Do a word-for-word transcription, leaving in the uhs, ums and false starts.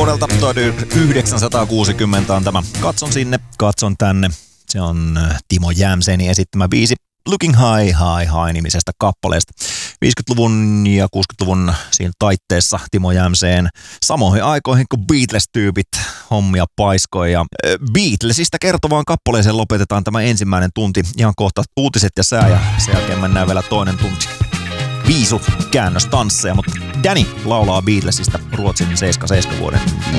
vuodelta tuhatyhdeksänsataakuusikymmentä on tämä Katson sinne, katson tänne. Se on Timo Jämsenin esittämä biisi Looking High, High, High nimisestä kappaleesta. viisikymmentäluvun ja kuusikymmentäluvun siinä taitteessa Timo Jämseen samoihin aikoihin kuin Beatles-tyypit hommia paiskoi. Ja Beatlesista kertovaan kappaleeseen lopetetaan tämä ensimmäinen tunti. Ihan kohta uutiset ja sää ja sen jälkeen mennään vielä toinen tunti. Viisu käännöstansseja, mutta Danny laulaa Beatlesista Ruotsin seitsemänkymmentäseitsemän vuoden